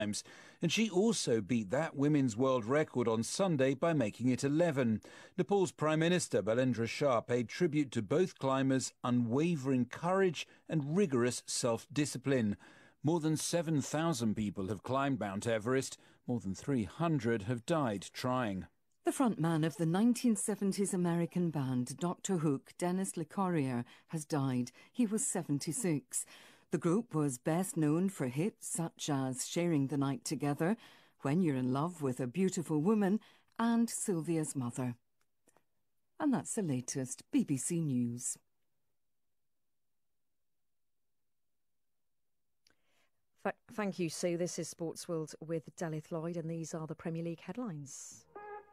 times. And she also beat that women's world record on Sunday by making it 11. Nepal's Prime Minister Balendra Shah paid tribute to both climbers' unwavering courage and rigorous self-discipline. More than 7,000 people have climbed Mount Everest. More than 300 have died trying. The frontman of the 1970s American band Dr. Hook, Dennis LeCorrier, has died. He was 76. The group was best known for hits such as Sharing the Night Together, When You're in Love with a Beautiful Woman, and Sylvia's Mother. And that's the latest BBC News. Thank you, Sue. This is Sports World with Delith Lloyd, and these are the Premier League headlines.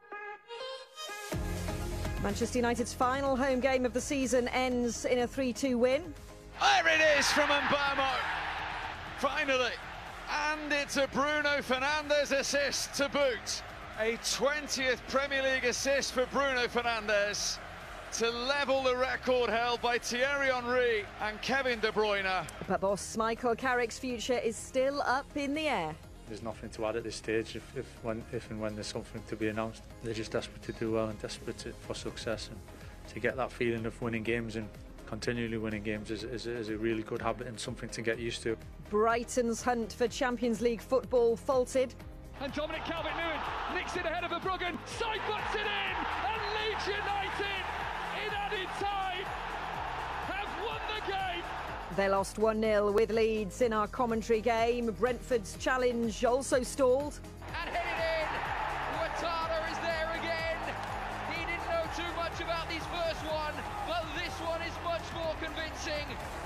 Manchester United's final home game of the season ends in a 3-2 win. There it is from Mbeumo, finally. And it's a Bruno Fernandes assist to boot. A 20th Premier League assist for Bruno Fernandes to level the record held by Thierry Henry and Kevin De Bruyne. But boss Michael Carrick's future is still up in the air. There's nothing to add at this stage if and when there's something to be announced. They're just desperate to do well and desperate for success, and to get that feeling of winning games and continually winning games is a really good habit and something to get used to. Brighton's hunt for Champions League football faltered. And Dominic Calvert-Lewin nicks it ahead of Verbruggen, side butts it in, and Leeds United in added time have won the game. They lost 1-0 with Leeds in our commentary game. Brentford's challenge also stalled. And headed in, Ouattara is there again. He didn't know too much about this first one, but this one is much more convincing.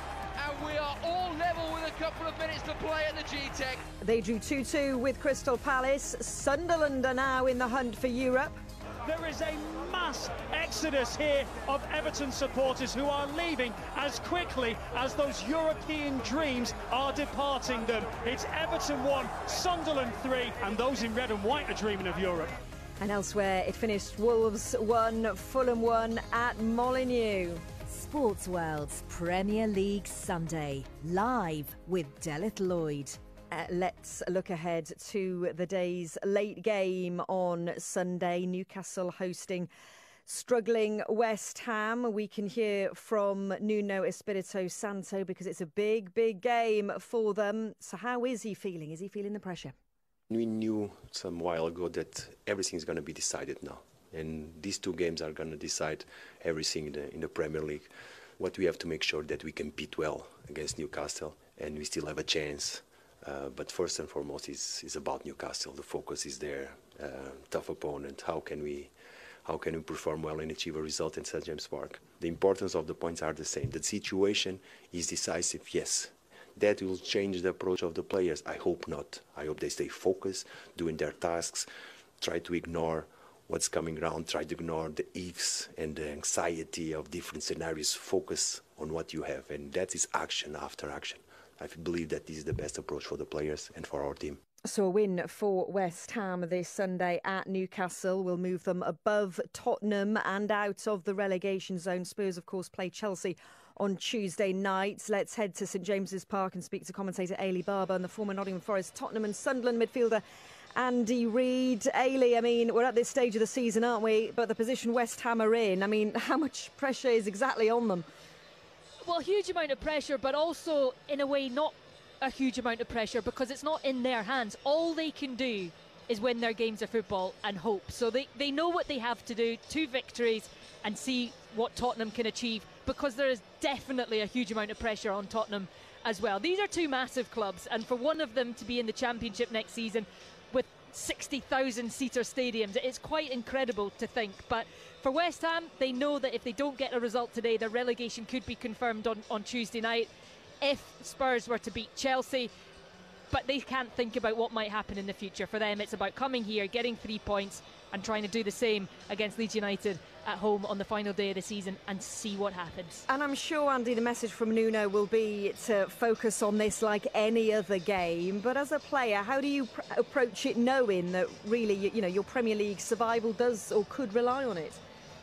And we are all level with a couple of minutes to play at the G-Tech. They drew 2-2 with Crystal Palace. Sunderland are now in the hunt for Europe. There is a mass exodus here of Everton supporters who are leaving as quickly as those European dreams are departing them. It's Everton 1, Sunderland 3, and those in red and white are dreaming of Europe. And elsewhere, it finished Wolves 1, Fulham 1 at Molineux. Sports World's Premier League Sunday, live with Delith Lloyd. Let's look ahead to the day's late game on Sunday. Newcastle hosting struggling West Ham. We can hear from Nuno Espirito Santo because it's a big, big game for them. So how is he feeling? Is he feeling the pressure? We knew some while ago that everything's going to be decided now. And these two games are going to decide everything in the Premier League. What we have to make sure that we compete well against Newcastle and we still have a chance. But first and foremost is about Newcastle. The focus is there. Tough opponent. How can we perform well and achieve a result in St James Park? The importance of the points are the same. The situation is decisive, yes. That will change the approach of the players. I hope not. I hope they stay focused, doing their tasks, try to ignore what's coming around, try to ignore the ifs and the anxiety of different scenarios. Focus on what you have, and that is action after action. I believe that this is the best approach for the players and for our team. So a win for West Ham this Sunday at Newcastle will move them above Tottenham and out of the relegation zone. Spurs, of course, play Chelsea on Tuesday night. Let's head to St James's Park and speak to commentator Ailey Barber and the former Nottingham Forest, Tottenham and Sunderland midfielder Andy Reid. Ailey, I mean, we're at this stage of the season, aren't we? But the position West Ham are in, I mean, how much pressure is exactly on them? Well, a huge amount of pressure, but also, in a way, not a huge amount of pressure because it's not in their hands. All they can do is win their games of football and hope. So they know what they have to do, 2 victories, and see what Tottenham can achieve, because there is definitely a huge amount of pressure on Tottenham as well. These are 2 massive clubs, and for one of them to be in the Championship next season with 60,000-seater stadiums, it's quite incredible to think. But for West Ham, they know that if they don't get a result today, their relegation could be confirmed on Tuesday night if Spurs were to beat Chelsea. But they can't think about what might happen in the future. For them, it's about coming here, getting 3 points and trying to do the same against Leeds United at home on the final day of the season and see what happens. And I'm sure, Andy, the message from Nuno will be to focus on this like any other game. But as a player, how do you approach it knowing that really, you know, your Premier League survival does or could rely on it?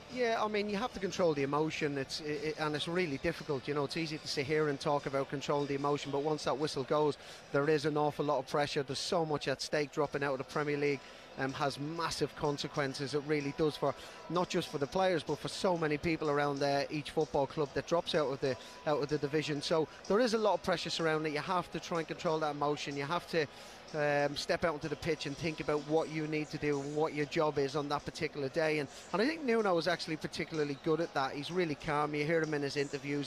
Yeah, I mean, you have to control the emotion, and it's really difficult. You know, it's easy to sit here and talk about controlling the emotion, but once that whistle goes, there is an awful lot of pressure. There's so much at stake. Dropping out of the Premier League has massive consequences. It really does, for not just for the players, but for so many people around each football club that drops out of the division. So there is a lot of pressure surrounding it. You have to try and control that emotion. You have to step out onto the pitch and think about what you need to do and what your job is on that particular day. And I think Nuno is actually particularly good at that. He's really calm. You hear him in his interviews.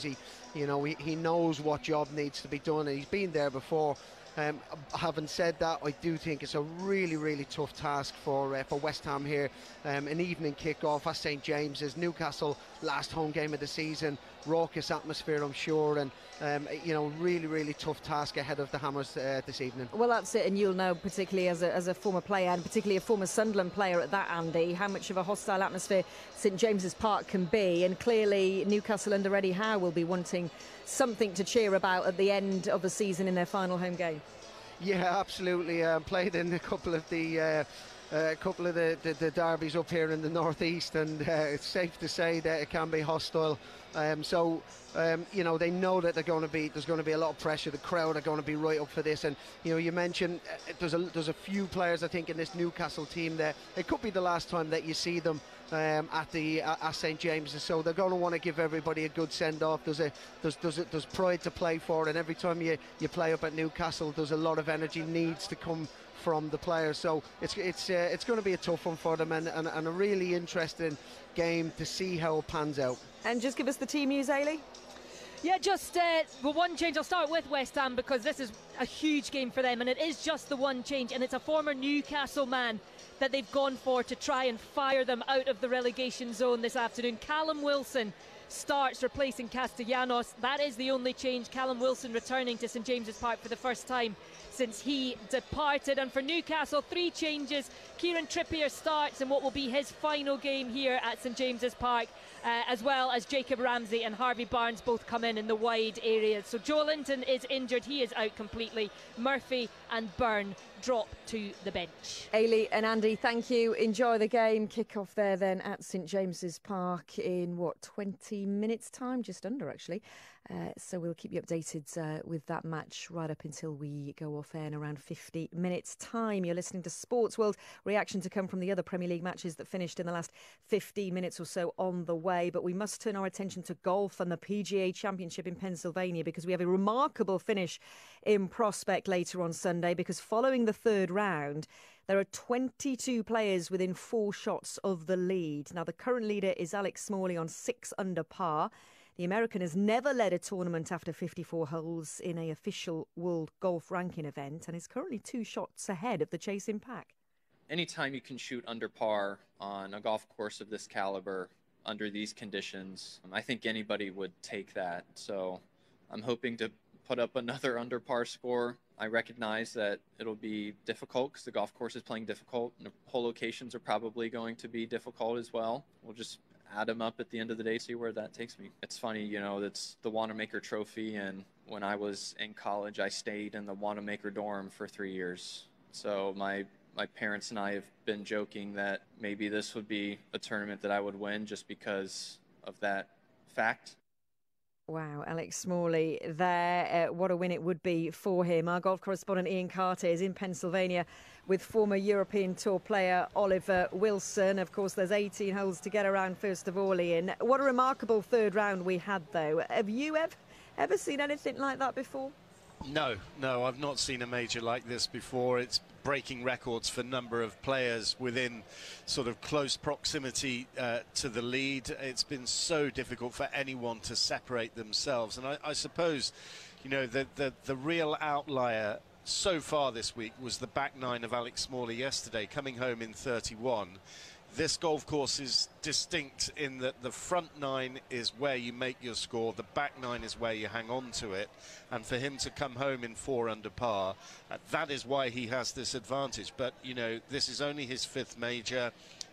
He knows what job needs to be done, and he's been there before. Having said that, I do think it's a really, really tough task for West Ham here. An evening kick-off at St James's, Newcastle, last home game of the season, raucous atmosphere, I'm sure, and really, really tough task ahead of the Hammers this evening. Well, that's it, and you'll know, particularly as a former player, and particularly a former Sunderland player at that, Andy, how much of a hostile atmosphere St James's Park can be. And clearly Newcastle under Eddie Howe will be wanting something to cheer about at the end of the season in their final home game. Yeah, absolutely. Played in a couple of the derbies up here in the northeast, and it's safe to say that it can be hostile. They know that there's going to be a lot of pressure. The crowd are going to be right up for this, and you mentioned there's a few players, I think, in this Newcastle team that it could be the last time that you see them at St James's, so they're going to want to give everybody a good send-off. There's pride to play for, and every time you play up at Newcastle, there's a lot of energy needs to come from the players, so it's going to be a tough one for them, and a really interesting game to see how it pans out. And just give us the team news, Ailey. Yeah, just one change. I'll start with West Ham because this is a huge game for them, and it is just the one change, and it's a former Newcastle man that they've gone for to try and fire them out of the relegation zone this afternoon. Callum Wilson starts, replacing Castellanos. That is the only change. Callum Wilson returning to St James's Park for the first time since he departed. And for Newcastle, 3 changes. Kieran Trippier starts in what will be his final game here at St James's Park, as well as Jacob Ramsey and Harvey Barnes both come in the wide areas. So Joe Linton is injured, he is out completely. Murphy and Byrne drop to the bench. Ailey and Andy, thank you. Enjoy the game. Kick off there then at St James's Park in 20 minutes time, just under actually. So we'll keep you updated with that match right up until we go off air in around 50 minutes time. You're listening to Sports World. Reaction to come from the other Premier League matches that finished in the last 15 minutes or so on the way. But we must turn our attention to golf and the PGA Championship in Pennsylvania, because we have a remarkable finish in prospect later on Sunday, because following the third round, there are 22 players within 4 shots of the lead. Now, the current leader is Alex Smalley on 6 under par. The American has never led a tournament after 54 holes in an official World Golf Ranking event, and is currently 2 shots ahead of the chasing pack. Anytime you can shoot under par on a golf course of this caliber under these conditions, I think anybody would take that. So I'm hoping to put up another under par score. I recognize that it'll be difficult because the golf course is playing difficult, and the hole locations are probably going to be difficult as well. We'll just add them up at the end of the day, see where that takes me. It's funny, it's the Wanamaker Trophy, and when I was in college, I stayed in the Wanamaker dorm for 3 years. So my parents and I have been joking that maybe this would be a tournament that I would win just because of that fact. Wow, Alex Smalley there. What a win it would be for him. Our golf correspondent Ian Carter is in Pennsylvania with former European Tour player Oliver Wilson. Of course, there's 18 holes to get around first of all, Ian. What a remarkable third round we had, though. Have you ever seen anything like that before? No, I've not seen a major like this before. It's breaking records for number of players within sort of close proximity to the lead. It's been so difficult for anyone to separate themselves. And I suppose, the real outlier so far this week was the back nine of Alex Smalley yesterday, coming home in 31. This golf course is distinct in that the front nine is where you make your score, the back nine is where you hang on to it, and for him to come home in 4 under par, that is why he has this advantage. But this is only his 5th major.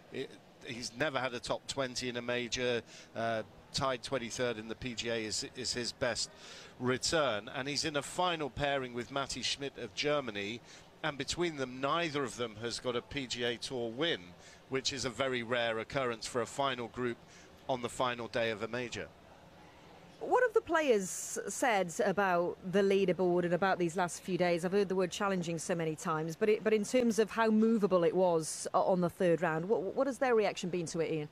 He's never had a top 20 in a major. Tied 23rd in the PGA is his best return, and he's in a final pairing with Matti Schmidt of Germany, and between them, neither of them has got a PGA Tour win, which is a very rare occurrence for a final group on the final day of a major. What have the players said about the leaderboard and about these last few days? I've heard the word challenging so many times, but in terms of how movable it was on the third round, what has their reaction been to it, Ian?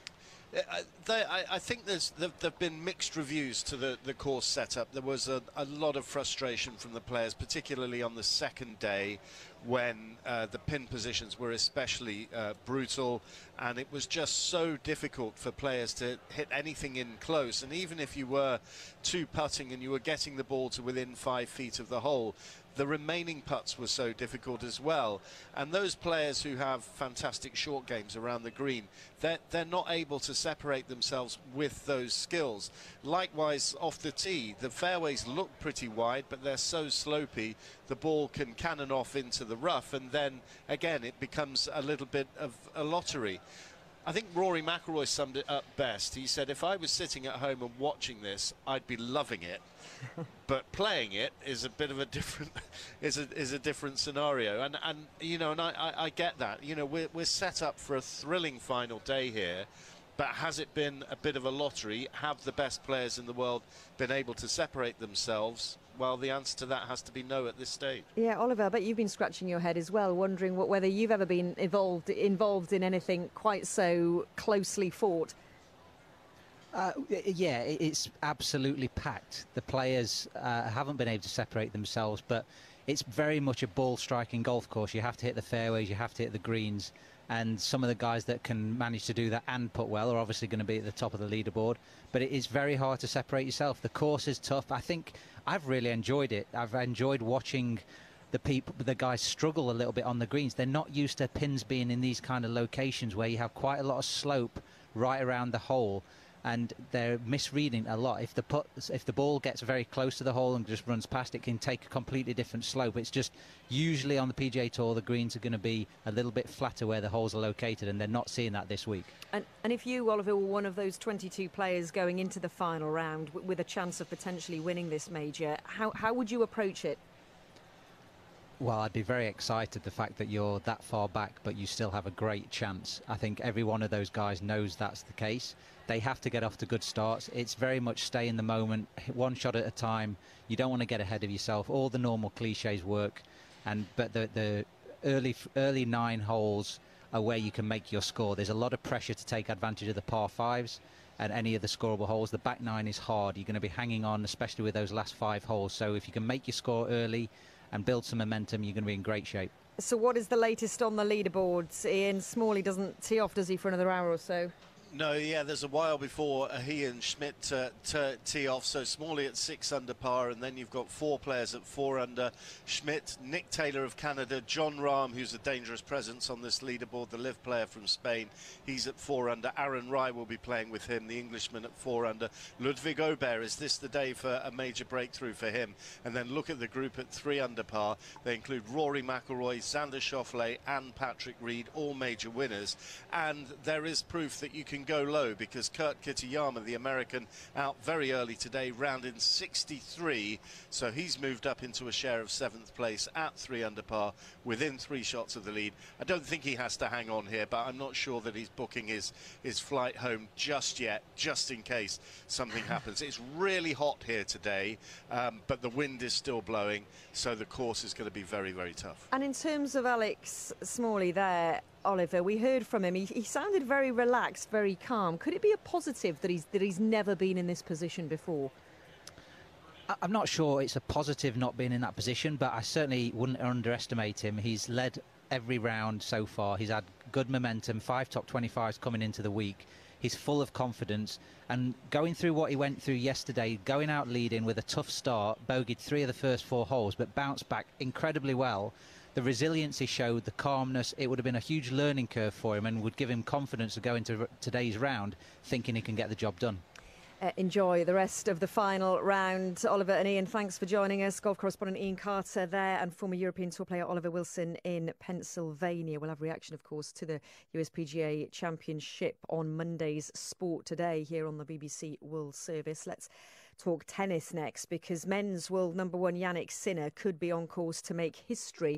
I think there've been mixed reviews to the course setup. There was a lot of frustration from the players, particularly on the second day, when the pin positions were especially brutal, and it was just so difficult for players to hit anything in close. And even if you were two-putting and you were getting the ball to within 5 feet of the hole, the remaining putts were so difficult as well. And those players who have fantastic short games around the green, they're not able to separate themselves with those skills. Likewise, off the tee, the fairways look pretty wide, but they're so slopey, the ball can cannon off into the rough, and then, again, it becomes a little bit of a lottery. I think Rory McIlroy summed it up best. He said, if I was sitting at home and watching this, I'd be loving it. But playing it is a bit of a different is a different scenario, and you know, and I get that. You know, we're set up for a thrilling final day here, but has it been a bit of a lottery? Have the best players in the world been able to separate themselves? Well, the answer to that has to be no at this stage. Yeah, Oliver, I bet you've been scratching your head as well, wondering whether you've ever been involved in anything quite so closely fought. Yeah, it's absolutely packed. The players haven't been able to separate themselves, but it's very much a ball-striking golf course. You have to hit the fairways, you have to hit the greens, and some of the guys that can manage to do that and put well are obviously going to be at the top of the leaderboard. But it is very hard to separate yourself. The course is tough. I think I've really enjoyed it. I've enjoyed watching the guys struggle a little bit on the greens. They're not used to pins being in these kind of locations where you have quite a lot of slope right around the hole, and they're misreading a lot. If the ball gets very close to the hole and just runs past, it can take a completely different slope. It's just usually on the PGA Tour, the greens are going to be a little bit flatter where the holes are located, and they're not seeing that this week. And if you, Oliver, were one of those 22 players going into the final round with a chance of potentially winning this major, how would you approach it? Well, I'd be very excited the fact that you're that far back, but you still have a great chance. I think every one of those guys knows that's the case. They have to get off to good starts. It's very much stay in the moment, one shot at a time. You don't want to get ahead of yourself. All the normal cliches work, but the early 9 holes are where you can make your score. There's a lot of pressure to take advantage of the par 5s and any of the scoreable holes. The back 9 is hard. You're going to be hanging on, especially with those last 5 holes. So if you can make your score early and build some momentum, you're going to be in great shape. So what is the latest on the leaderboards? Ian Smalley doesn't tee off, does he, for another hour or so? No, yeah, there's a while before he and Schmidt tee off. So Smalley at 6 under par, and then you've got 4 players at 4 under. Schmidt, Nick Taylor of Canada, John Rahm, who's a dangerous presence on this leaderboard, the live player from Spain. He's at 4 under. Aaron Rai will be playing with him, the Englishman, at 4 under. Ludwig Aubert, is this the day for a major breakthrough for him? And then look at the group at 3 under par. They include Rory McIlroy, Xander Schauffele and Patrick Reed, all major winners. And there is proof that you can go low, because Kurt Kitayama, the American, out very early today, round in 63, so he's moved up into a share of 7th place at 3 under par, within 3 shots of the lead. I don't think he has to hang on here, but I'm not sure that he's booking his flight home just yet, just in case something happens. It's really hot here today, but the wind is still blowing, so the course is going to be very, very tough. And in terms of Alex Smalley there, Oliver, we heard from him. He sounded very relaxed, very calm. Could it be a positive that he's never been in this position before? I'm not sure it's a positive not being in that position, but I certainly wouldn't underestimate him. He's led every round so far. He's had good momentum, 5 top 25s coming into the week. He's full of confidence, and going through what he went through yesterday, going out leading with a tough start, bogeyed 3 of the first 4 holes, but bounced back incredibly well. The resilience he showed, the calmness, it would have been a huge learning curve for him and would give him confidence to go into today's round thinking he can get the job done. Enjoy the rest of the final round. Oliver and Ian, thanks for joining us. Golf correspondent Ian Carter there, and former European Tour player Oliver Wilson in Pennsylvania. We'll have reaction, of course, to the USPGA Championship on Monday's Sport Today here on the BBC World Service. Let's talk tennis next, because men's world number 1 Jannik Sinner could be on course to make history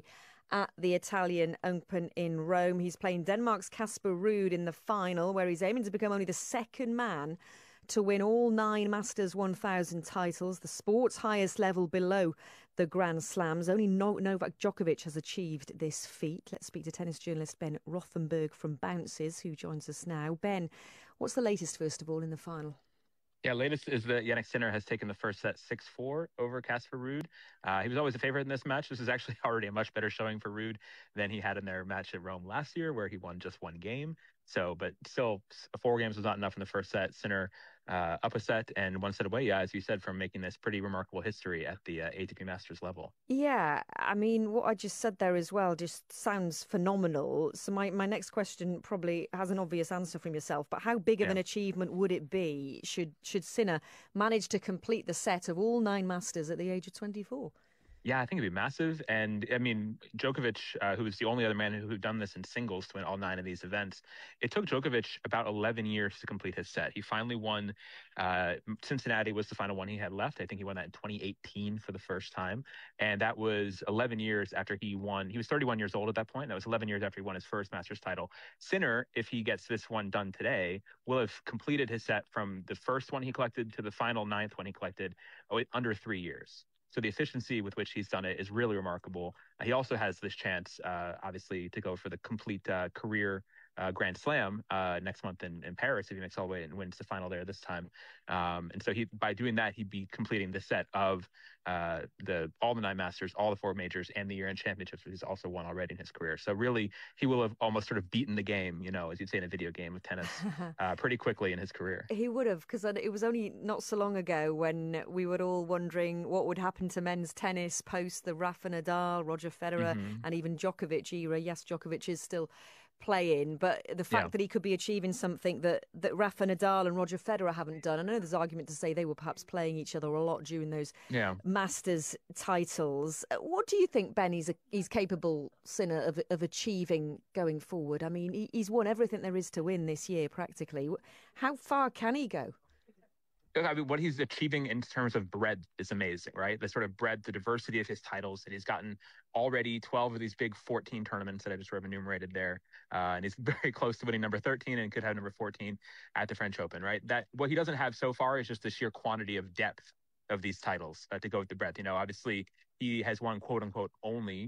at the Italian Open in Rome. He's playing Denmark's Casper Ruud in the final, where he's aiming to become only the second man to win all 9 Masters 1000 titles, the sport's highest level below the Grand Slams. Only Novak Djokovic has achieved this feat. Let's speak to tennis journalist Ben Rothenberg from Bounces, who joins us now. Ben, what's the latest, first of all, in the final? Yeah, latest is that Jannik Sinner has taken the first set 6-4 over Casper Ruud. He was always a favorite in this match. This is actually already a much better showing for Ruud than he had in their match at Rome last year, where he won just 1 game. So, but still, 4 games was not enough in the first set. Sinner up a set and 1 set away, yeah, as you said, from making this pretty remarkable history at the ATP Masters level. Yeah, I mean, what I just said there as well just sounds phenomenal. So my next question probably has an obvious answer from yourself, but how big of an achievement would it be should Sinner manage to complete the set of all 9 Masters at the age of 24? Yeah, I think it'd be massive. And I mean, Djokovic, who was the only other man who'd done this in singles to win all 9 of these events, it took Djokovic about 11 years to complete his set. He finally won. Cincinnati was the final one he had left. I think he won that in 2018 for the first time. And that was 11 years after he won. He was 31 years old at that point. That was 11 years after he won his first Masters title. Sinner, if he gets this one done today, will have completed his set from the first one he collected to the final 9th one he collected under 3 years. So the efficiency with which he's done it is really remarkable. He also has this chance, obviously, to go for the complete career Grand Slam next month in Paris if he makes all the way and wins the final there this time. And so by doing that, he'd be completing the set of all the 9 Masters, all the 4 majors, and the year-end championships, which he's also won already in his career. So really, he will have almost sort of beaten the game, as you'd say in a video game of tennis, pretty quickly in his career. He would have, because it was only not so long ago when we were all wondering what would happen to men's tennis post the Rafa Nadal, Roger Federer, and even Djokovic era. Yes, Djokovic is still playing, but the fact that he could be achieving something that Rafa Nadal and Roger Federer haven't done. I know there's argument to say they were perhaps playing each other a lot during those Masters titles. What do you think, Ben, he's capable, Sinner, of achieving going forward? I mean, he's won everything there is to win this year, practically. How far can he go? I mean, what he's achieving in terms of breadth is amazing, right? The sort of breadth, the diversity of his titles, that he's gotten already 12 of these big 14 tournaments that I just sort of enumerated there. And he's very close to winning number 13 and could have number 14 at the French Open, right? That what he doesn't have so far is just the sheer quantity of depth of these titles to go with the breadth. Obviously he has won, quote unquote, only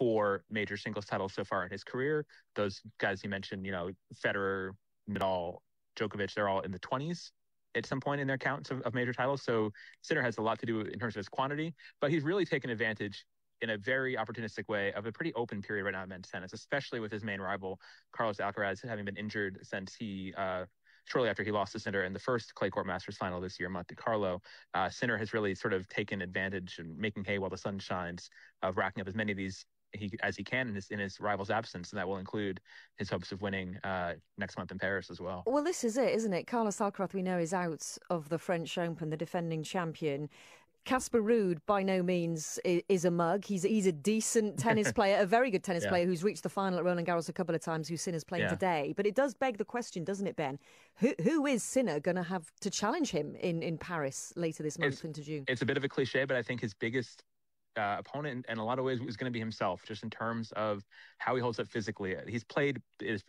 4 major singles titles so far in his career. Those guys you mentioned, Federer, Nadal, Djokovic, they're all in the 20s. At some point in their counts of major titles. So Sinner has a lot to do in terms of his quantity, but he's really taken advantage in a very opportunistic way of a pretty open period right now in men's tennis, especially with his main rival, Carlos Alcaraz, having been injured since he, shortly after he lost to Sinner in the first clay court Masters final this year, Monte Carlo. Sinner has really sort of taken advantage and making hay while the sun shines of racking up as many of these as he can in his rival's absence, and that will include his hopes of winning next month in Paris as well. Well, this is it, isn't it? Carlos Alcaraz, we know, is out of the French Open, the defending champion. Casper Ruud, by no means, is a mug. He's a decent tennis player, a very good tennis player who's reached the final at Roland Garros a couple of times, who Sinner's playing today. But it does beg the question, doesn't it, Ben? Who is Sinner going to have to challenge him in Paris later this month into June? It's a bit of a cliche, but I think his biggest opponent in a lot of ways is going to be himself, just in terms of how he holds up physically. He's played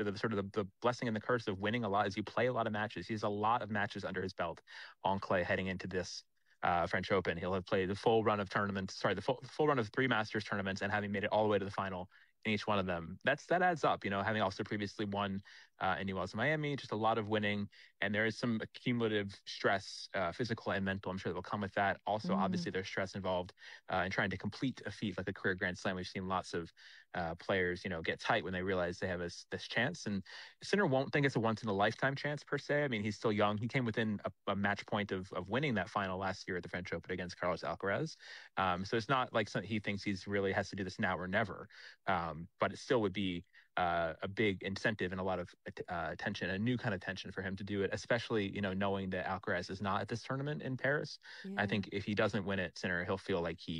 the blessing and the curse of winning a lot as you play a lot of matches. He has a lot of matches under his belt on clay heading into this French Open. He'll have played the full run of tournaments, the full run of 3 Masters tournaments, and having made it all the way to the final in each one of them. That adds up, having also previously won in New Orleans, Miami, just a lot of winning. And there is some accumulative stress, physical and mental, I'm sure, that will come with that. Also, obviously, there's stress involved in trying to complete a feat like a career Grand Slam. We've seen lots of players, get tight when they realize they have this chance. And Sinner won't think it's a once-in-a-lifetime chance, per se. I mean, he's still young. He came within a match point of winning that final last year at the French Open against Carlos Alcaraz. So it's not like he thinks he's really has to do this now or never. But it still would be a big incentive and a lot of attention, a new kind of tension for him to do it, especially, knowing that Alcaraz is not at this tournament in Paris. I think if he doesn't win it, Sinner, he'll feel like he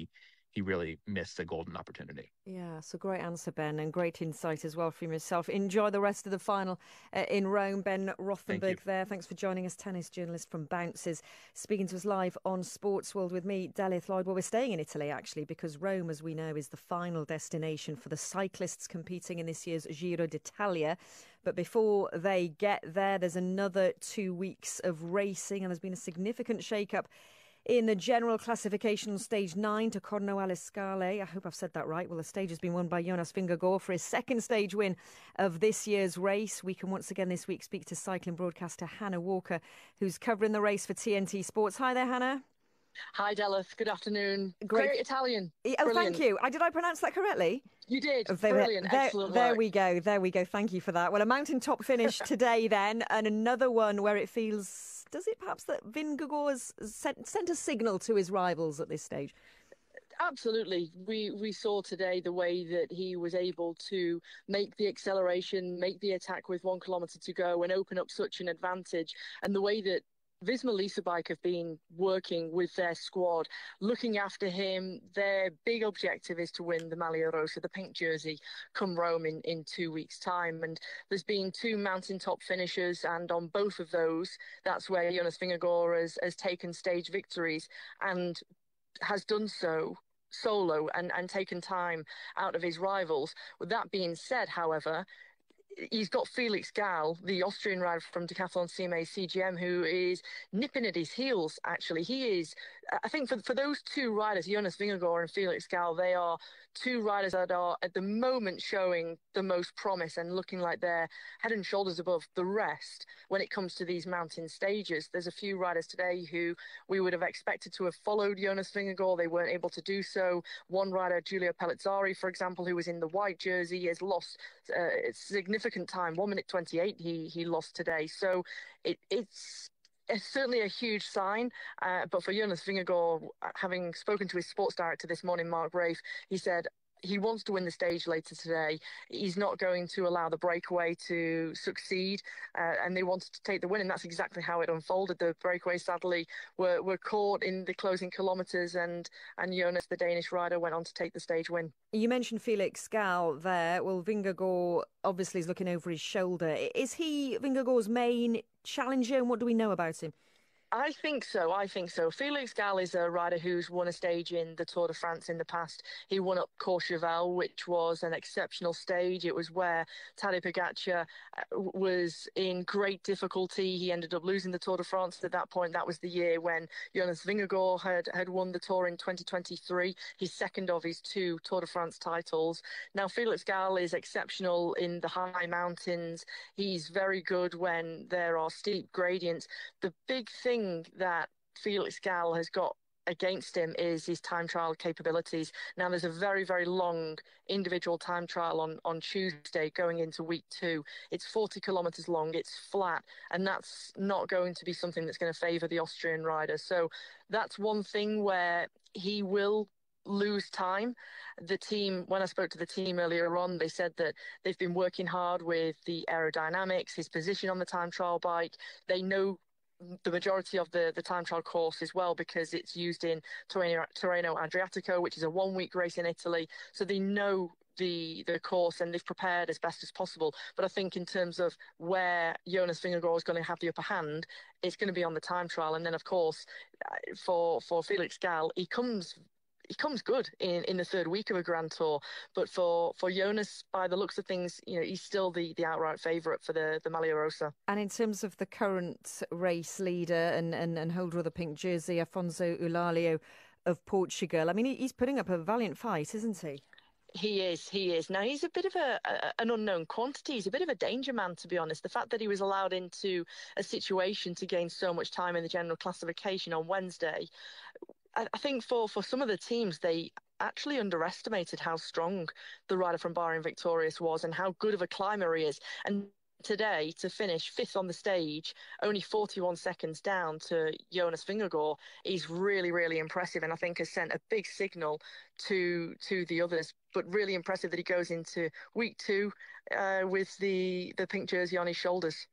he really missed a golden opportunity. Yeah, so great answer, Ben, and great insight as well from yourself. Enjoy the rest of the final in Rome. Ben Rothenberg there. Thanks for joining us, tennis journalist from Bounces, speaking to us live on Sports World with me, Delith Lloyd. Well, we're staying in Italy, actually, because Rome, as we know, is the final destination for the cyclists competing in this year's Giro d'Italia. But before they get there, there's another 2 weeks of racing, and there's been a significant shake-up in the general classification on stage 9 to Corno alle Scale. I hope I've said that right. Well, the stage has been won by Jonas Vingegaard for his second stage win of this year's race. We can once again this week speak to cycling broadcaster Hannah Walker, who's covering the race for TNT Sports. Hi there, Hannah. Hi, Dallas. Good afternoon. Great Italian. Oh, Brilliant. Thank you. Did I pronounce that correctly? You did. Brilliant. Excellent There work. we go. There we go. Thank you for that. Well, a mountaintop finish today then, and another one where it feels, does it perhaps that Vingegaard has sent a signal to his rivals at this stage? Absolutely. We saw today the way that he was able to make the acceleration, make the attack with 1 kilometre to go and open up such an advantage, and the way that Visma Lease Bike have been working with their squad, looking after him. Their big objective is to win the Maglia Rosa, the pink jersey, come Rome in 2 weeks' time. And there's been 2 mountaintop finishers, and on both of those, that's where Jonas Vingegaard has taken stage victories and has done so solo and taken time out of his rivals. With that being said, however, he's got Felix Gall, the Austrian rider from Decathlon CMA CGM, who is nipping at his heels, actually. He is, I think for those 2 riders, Jonas Vingegaard and Felix Gall, they are 2 riders that are at the moment showing the most promise and looking like they're head and shoulders above the rest when it comes to these mountain stages. There's a few riders today who we would have expected to have followed Jonas Vingegaard. They weren't able to do so. One rider, Giulio Pellizzari, for example, who was in the white jersey, has lost significant time. 1 minute 28 he lost today. So it's certainly a huge sign, but for Jonas Vingegaard, having spoken to his sports director this morning, Mark Rafe, he said he wants to win the stage later today. He's not going to allow the breakaway to succeed, and they wanted to take the win, and that's exactly how it unfolded. The breakaway, sadly, were caught in the closing kilometres, and Jonas, the Danish rider, went on to take the stage win. You mentioned Felix Gall there. Well, Vingegaard obviously is looking over his shoulder. Is he Vingegaard's main challenger, and what do we know about him? I think so. Felix Gall is a rider who's won a stage in the Tour de France in the past. He won up Courchevel, which was an exceptional stage. It was where Tadej Pogačar was in great difficulty. He ended up losing the Tour de France at that point. That was the year when Jonas Vingegaard had won the Tour in 2023, his second of his 2 Tour de France titles. Now, Felix Gall is exceptional in the high mountains. He's very good when there are steep gradients. The big thing that Felix Gall has got against him is his time trial capabilities. Now, there's a very, very long individual time trial on Tuesday going into week 2. It's 40 kilometres long, it's flat, and that's not going to be something that's going to favour the Austrian rider. So that's one thing where he will lose time. The team, when I spoke to the team earlier on, they said that they've been working hard with the aerodynamics, his position on the time trial bike. They know the majority of the time trial course as well, because it's used in Tirreno Adriatico, which is a 1-week race in Italy. So they know the course, and they've prepared as best as possible. But I think in terms of where Jonas Vingegaard is going to have the upper hand, it's going to be on the time trial. And then, of course, for Felix Gall, he comes good in the 3rd week of a Grand Tour. But for Jonas, by the looks of things, he's still the outright favourite for the Maglia Rosa. And in terms of the current race leader and holder of the pink jersey, Afonso Eulalio of Portugal, I mean, he's putting up a valiant fight, isn't he? He is. Now, he's a bit of an unknown quantity. He's a bit of a danger man, to be honest. The fact that he was allowed into a situation to gain so much time in the general classification on Wednesday, I think for some of the teams, they actually underestimated how strong the rider from Bahrain Victorious was and how good of a climber he is. And today, to finish 5th on the stage, only 41 seconds down to Jonas Vingegaard, is really, really impressive, and I think has sent a big signal to the others. But really impressive that he goes into week 2 with the pink jersey on his shoulders.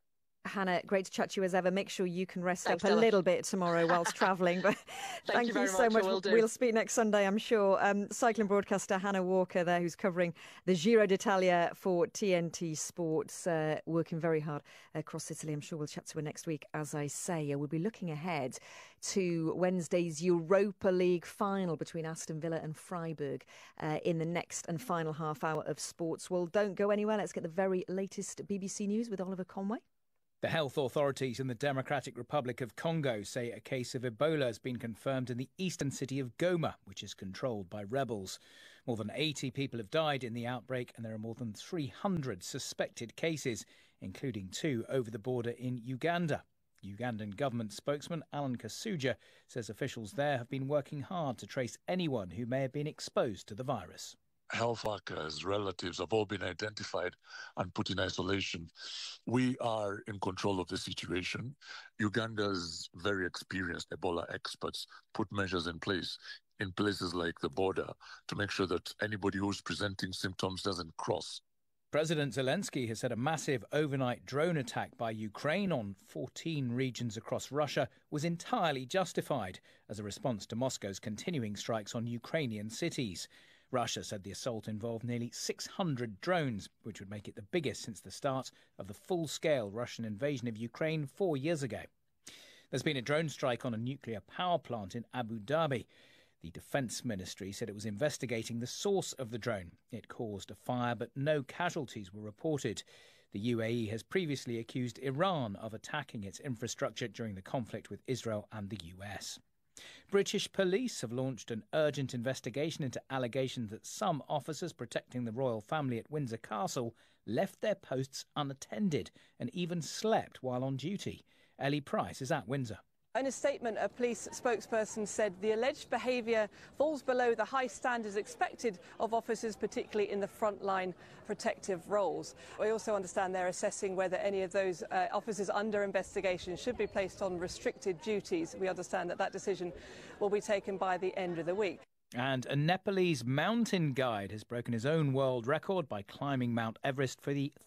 Hannah, great to chat to you as ever. Make sure you can rest Thanks, up a little bit tomorrow whilst travelling. But thank you so much. We'll speak next Sunday, I'm sure. Cycling broadcaster Hannah Walker there, who's covering the Giro d'Italia for TNT Sports, working very hard across Italy. I'm sure we'll chat to her next week. As I say, we'll be looking ahead to Wednesday's Europa League final between Aston Villa and Freiburg in the next and final half hour of Sports. Well, don't go anywhere. Let's get the very latest BBC News with Oliver Conway. The health authorities in the Democratic Republic of Congo say a case of Ebola has been confirmed in the eastern city of Goma, which is controlled by rebels. More than 80 people have died in the outbreak, and there are more than 300 suspected cases, including 2 over the border in Uganda. Ugandan government spokesman Alan Kasuja says officials there have been working hard to trace anyone who may have been exposed to the virus. Health workers, relatives have all been identified and put in isolation. We are in control of the situation. Uganda's very experienced Ebola experts put measures in place in places like the border to make sure that anybody who's presenting symptoms doesn't cross. President Zelensky has said a massive overnight drone attack by Ukraine on 14 regions across Russia was entirely justified as a response to Moscow's continuing strikes on Ukrainian cities. Russia said the assault involved nearly 600 drones, which would make it the biggest since the start of the full-scale Russian invasion of Ukraine 4 years ago. There's been a drone strike on a nuclear power plant in Abu Dhabi. The Defence Ministry said it was investigating the source of the drone. It caused a fire, but no casualties were reported. The UAE has previously accused Iran of attacking its infrastructure during the conflict with Israel and the US. British police have launched an urgent investigation into allegations that some officers protecting the royal family at Windsor Castle left their posts unattended and even slept while on duty. Ellie Price is at Windsor. In a statement, a police spokesperson said the alleged behaviour falls below the high standards expected of officers, particularly in the frontline protective roles. We also understand they're assessing whether any of those officers under investigation should be placed on restricted duties. We understand that decision will be taken by the end of the week. And a Nepalese mountain guide has broken his own world record by climbing Mount Everest for the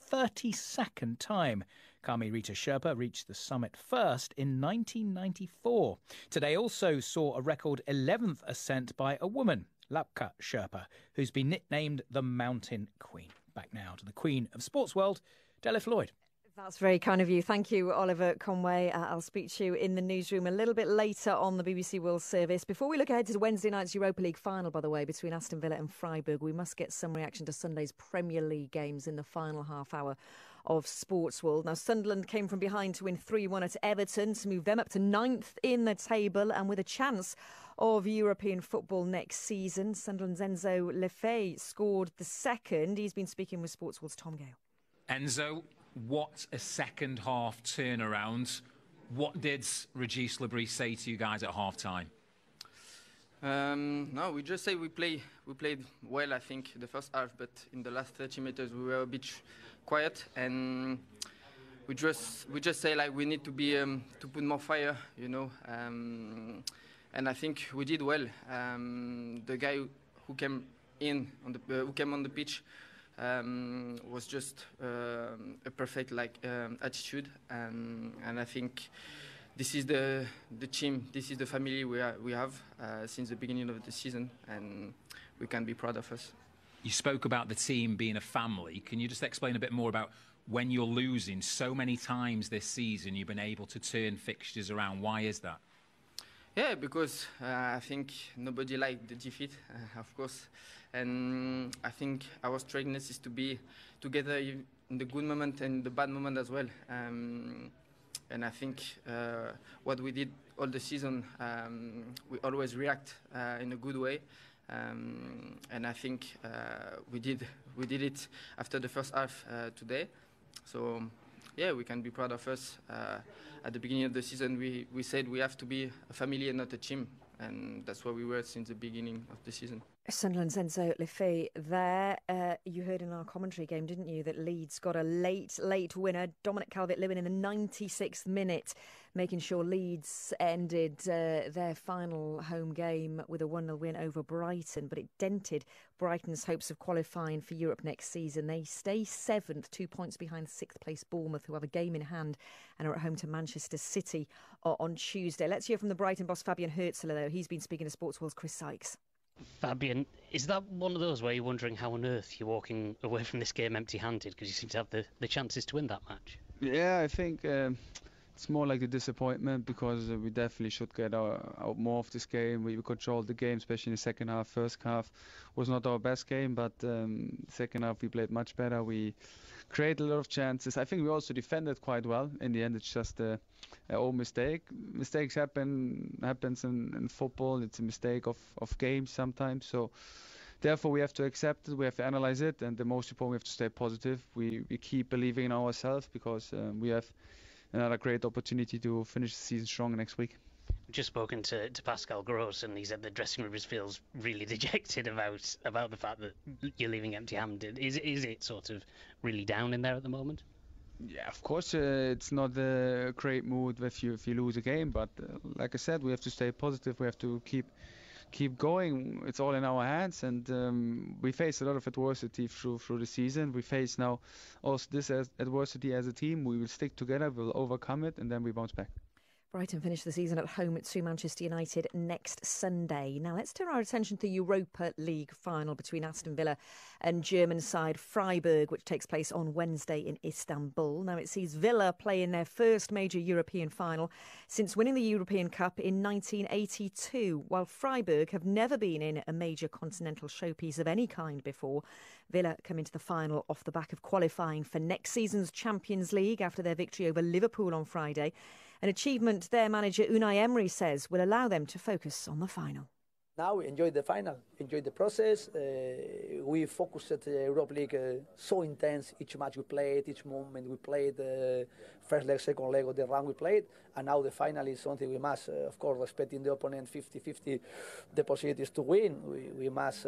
32nd time. Kami Rita Sherpa reached the summit first in 1994. Today also saw a record 11th ascent by a woman, Lapka Sherpa, who's been nicknamed the Mountain Queen. Back now to the Queen of Sports World, Della Floyd. That's very kind of you. Thank you, Oliver Conway. I'll speak to you in the newsroom a little bit later on the BBC World Service. Before we look ahead to Wednesday night's Europa League final, by the way, between Aston Villa and Freiburg, we must get some reaction to Sunday's Premier League games in the final half hour of Sports World. Now, Sunderland came from behind to win 3-1 at Everton to move them up to 9th in the table and with a chance of European football next season. Sunderland's Enzo Lefebvre scored the second. He's been speaking with Sports World's Tom Gale. Enzo, what a second half turnaround. What did Régis Le Bris say to you guys at half time? No, we just say we played well, I think, the first half, but in the last 30 meters we were a bit quiet, and we just say like we need to be to put more fire, you know, and I think we did well. The guy who came on the pitch was just a perfect attitude, and I think this is the team, this is the family we have since the beginning of the season, and we can be proud of us. You spoke about the team being a family. Can you just explain a bit more about when you're losing so many times this season, you've been able to turn fixtures around? Why is that? Yeah, because I think nobody liked the defeat, of course. And I think our strengthness is to be together in the good moment and the bad moment as well. And I think what we did all the season, we always react in a good way. And I think we did it after the first half today. So yeah, we can be proud of us. At the beginning of the season, we said we have to be a family and not a team, and that's what we were since the beginning of the season. Sunderland's Enzo Lefebvre there. You heard in our commentary game, didn't you, that Leeds got a late winner. Dominic Calvert-Lewin in the 96th minute making sure Leeds ended their final home game with a 1-0 win over Brighton, but it dented Brighton's hopes of qualifying for Europe next season. They stay 7th, 2 points behind 6th place Bournemouth, who have a game in hand and are at home to Manchester City on Tuesday. Let's hear from the Brighton boss Fabian Hürzeler, though. He's been speaking to Sportsworld's Chris Sykes. Fabian, is that one of those where you're wondering how on earth you're walking away from this game empty-handed, because you seem to have the chances to win that match? Yeah, I think it's more like the disappointment, because we definitely should get out more of this game. We controlled the game, especially in the second half. First half was not our best game, but second half we played much better. We created a lot of chances. I think we also defended quite well. In the end, it's just an old mistake. Mistakes happens in football. It's a mistake of games sometimes. So therefore, we have to accept it, we have to analyze it, and the most important, we have to stay positive. We keep believing in ourselves, because we have another great opportunity to finish the season strong next week. I've just spoken to Pascal Gross, and he said the dressing room feels really dejected about the fact that you're leaving empty-handed. Is it sort of really down in there at the moment? Yeah, of course, it's not a great mood if you lose a game, but like I said, we have to stay positive. We have to keep going. It's all in our hands, and we face a lot of adversity through the season. We face now also this adversity as a team. We will stick together, we'll overcome it, and then we bounce back. Brighton finish the season at home to Manchester United next Sunday. Now let's turn our attention to the Europa League final between Aston Villa and German side Freiburg, which takes place on Wednesday in Istanbul. Now it sees Villa play in their first major European final since winning the European Cup in 1982, while Freiburg have never been in a major continental showpiece of any kind before. Villa come into the final off the back of qualifying for next season's Champions League after their victory over Liverpool on Friday. An achievement their manager Unai Emery says will allow them to focus on the final. Now we enjoy the final, enjoy the process. We focused at the Europa League so intense. Each match we played, each moment we played, first leg, second leg of the round we played. And now the final is something we must, of course, respecting the opponent 50-50, the possibilities to win. We must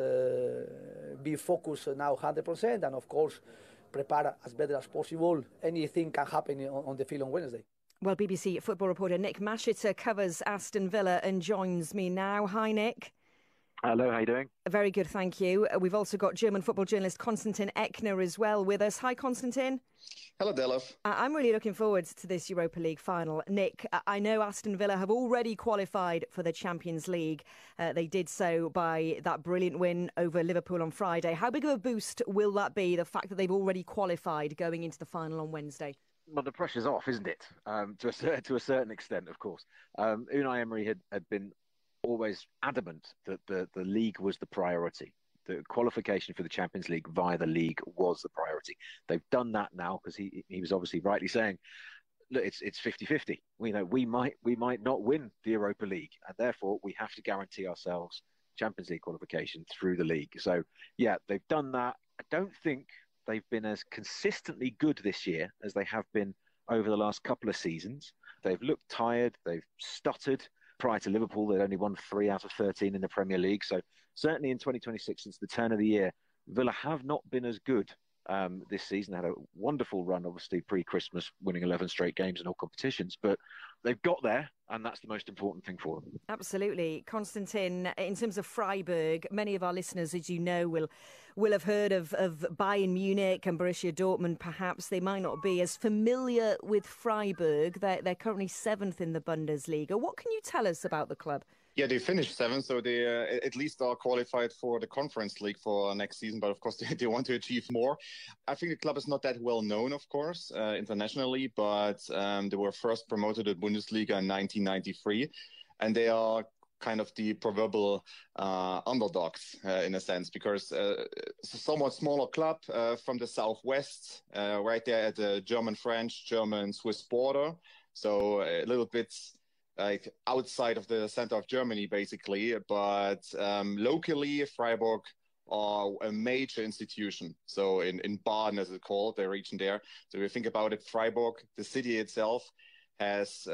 be focused now 100% and, of course, prepare as better as possible. Anything can happen on the field on Wednesday. Well, BBC football reporter Nick Mashiter covers Aston Villa and joins me now. Hi, Nick. Hello, how are you doing? Very good, thank you. We've also got German football journalist Konstantin Eckner as well with us. Hi, Konstantin. Hello, Delov. I'm really looking forward to this Europa League final. Nick, I know Aston Villa have already qualified for the Champions League. They did so by that brilliant win over Liverpool on Friday. How big of a boost will that be, the fact that they've already qualified going into the final on Wednesday? Well, the pressure's off, isn't it? To a certain extent, of course. Unai Emery had been always adamant that the league was the priority. The qualification for the Champions League via the league was the priority. They've done that now, because he was obviously rightly saying, look, it's 50-50. We might not win the Europa League, and therefore we have to guarantee ourselves Champions League qualification through the league. So, yeah, they've done that. I don't think they've been as consistently good this year as they have been over the last couple of seasons. They've looked tired. They've stuttered. Prior to Liverpool, they'd only won 3 out of 13 in the Premier League. So certainly in 2026, since the turn of the year, Villa have not been as good this season. They had a wonderful run, obviously, pre-Christmas, winning 11 straight games in all competitions. But they've got there, and that's the most important thing for them. Absolutely. Konstantin, in terms of Freiburg, many of our listeners, as you know, will have heard of Bayern Munich and Borussia Dortmund, perhaps. They might not be as familiar with Freiburg. They're currently 7th in the Bundesliga. What can you tell us about the club? Yeah, they finished 7th, so they at least are qualified for the Conference League for next season. But of course, they want to achieve more. I think the club is not that well known, of course, internationally, but they were first promoted to Bundesliga in 1993, and they are kind of the proverbial underdogs in a sense, because it's a somewhat smaller club from the southwest, right there at the German-French, German-Swiss border. So a little bit like outside of the center of Germany, basically. But locally, Freiburg are a major institution. So in Baden, as it's called, the region there. So if you think about it, Freiburg, the city itself, has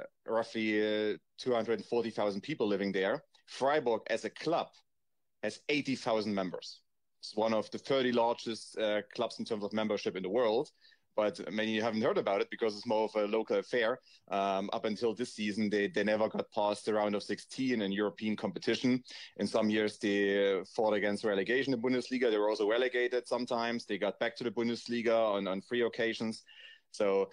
roughly 240,000 people living there. Freiburg, as a club, has 80,000 members. It's one of the 30 largest clubs in terms of membership in the world. but many haven't heard about it because it's more of a local affair. Up until this season, they never got past the round of 16 in European competition. In some years, they fought against relegation in Bundesliga. They were also relegated sometimes. They got back to the Bundesliga on 3 occasions. So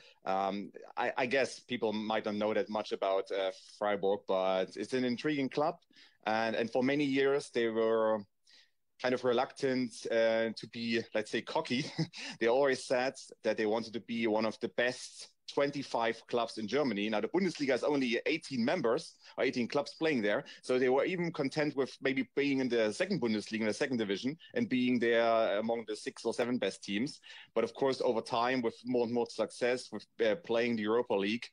I guess people might not know that much about Freiburg, but it's an intriguing club. And for many years, they were kind of reluctant to be, let's say, cocky. They always said that they wanted to be one of the best 25 clubs in Germany. Now, the Bundesliga has only 18 members, or 18 clubs playing there. So they were even content with maybe being in the second Bundesliga, in the second division, and being there among the 6 or 7 best teams. But of course, over time, with more and more success, with playing the Europa League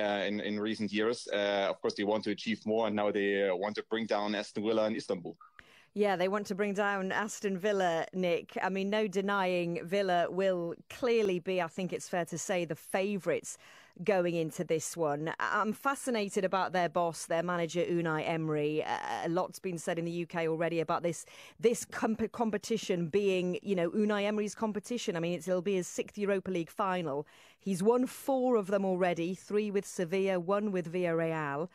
in recent years, of course, they want to achieve more. And now they want to bring down Aston Villa and Istanbul. Yeah, they want to bring down Aston Villa, Nick. I mean, no denying Villa will clearly be, I think it's fair to say, the favourites going into this one. I'm fascinated about their boss, their manager, Unai Emery. A lot's been said in the UK already about this competition being, Unai Emery's competition. I mean, it'll be his 6th Europa League final. He's won 4 of them already, 3 with Sevilla, 1 with Villarreal.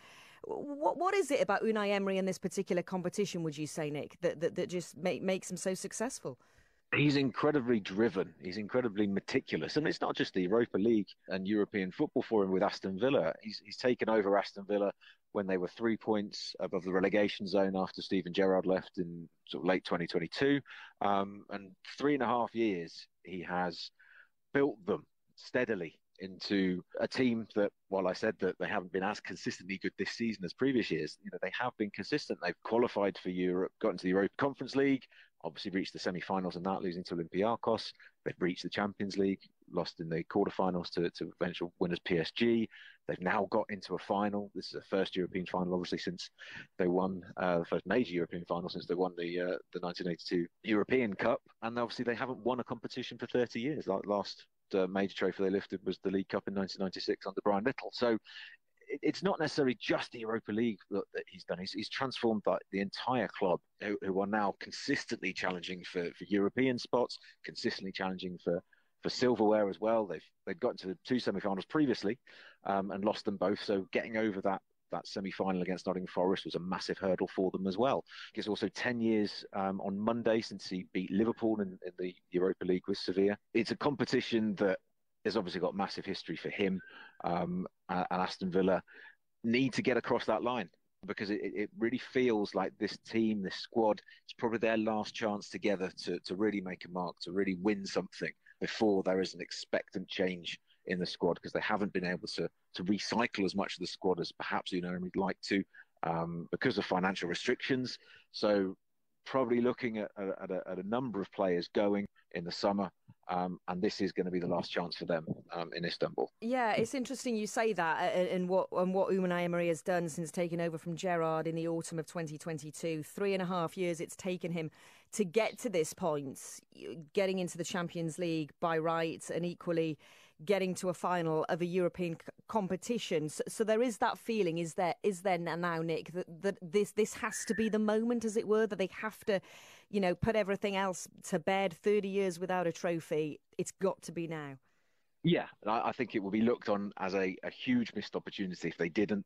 What is it about Unai Emery in this particular competition, would you say, Nick, that just makes him so successful? He's incredibly driven. He's incredibly meticulous. And it's not just the Europa League and European football for him with Aston Villa. He's taken over Aston Villa when they were 3 points above the relegation zone after Steven Gerrard left in sort of late 2022. And 3.5 years, he has built them steadily into a team that, while I said that they haven't been as consistently good this season as previous years, they have been consistent. They've qualified for Europe, got into the Europa Conference League, obviously reached the semi-finals in that, losing to Olympiacos. They've reached the Champions League, lost in the quarterfinals to eventual winners PSG. They've now got into a final. This is the first European final, obviously, since they won the first major European final since they won the 1982 European Cup. And obviously, they haven't won a competition for 30 years. Like last major trophy they lifted was the League Cup in 1996 under Brian Little. So it's not necessarily just the Europa League that he's done. He's transformed the entire club, who are now consistently challenging for European spots, consistently challenging for silverware as well. They've got to 2 semi-finals previously and lost them both. So getting over that semi-final against Nottingham Forest was a massive hurdle for them as well. It's also 10 years on Monday since he beat Liverpool in the Europa League with Sevilla. It's a competition that has obviously got massive history for him, and Aston Villa need to get across that line, because it really feels like this team, this squad, it's probably their last chance together to really make a mark, to really win something before there is an expectant change in the squad, because they haven't been able to recycle as much of the squad as perhaps we'd like to, because of financial restrictions. So probably looking at a number of players going in the summer, and this is going to be the last chance for them in Istanbul. Yeah, it's interesting you say that, and what Unai Emery has done since taking over from Gerrard in the autumn of 2022. 3.5 years it's taken him to get to this point, getting into the Champions League by right, and equally getting to a final of a European competition. So there is that feeling, is there now, Nick, that this has to be the moment, as it were, that they have to, put everything else to bed. 30 years without a trophy, it's got to be now. Yeah, I think it will be looked on as a huge missed opportunity if they didn't.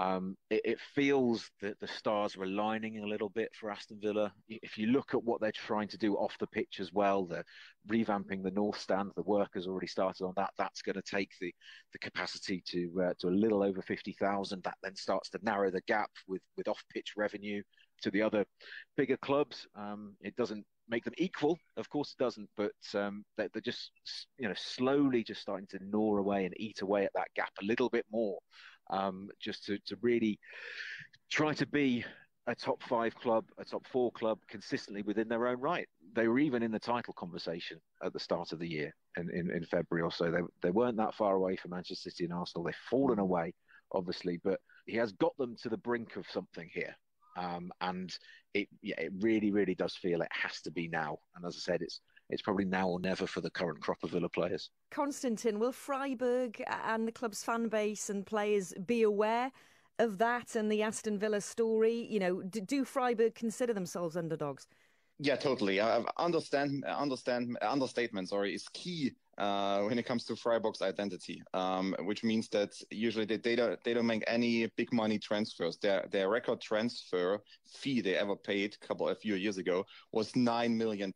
It feels that the stars are aligning a little bit for Aston Villa. If you look at what they're trying to do off the pitch as well, they're revamping the North Stand. The work has already started on that. That's going to take the capacity to a little over 50,000. That then starts to narrow the gap with off-pitch revenue to the other bigger clubs. It doesn't make them equal, of course it doesn't, but they're just slowly just starting to gnaw away and eat away at that gap a little bit more. Just to really try to be a top 5 club, a top 4 club consistently within their own right. They were even in the title conversation at the start of the year in February or so. They weren't that far away from Manchester City and Arsenal. They've fallen away, obviously, but he has got them to the brink of something here. And it really, really does feel it has to be now. And as I said, it's probably now or never for the current crop of Villa players. Konstantin, will Freiburg and the club's fan base and players be aware of that and the Aston Villa story? Do Freiburg consider themselves underdogs? Yeah, totally. Understatement, is key when it comes to Freiburg's identity, which means that usually they don't make any big money transfers. Their record transfer fee they ever paid a few years ago was £9 million,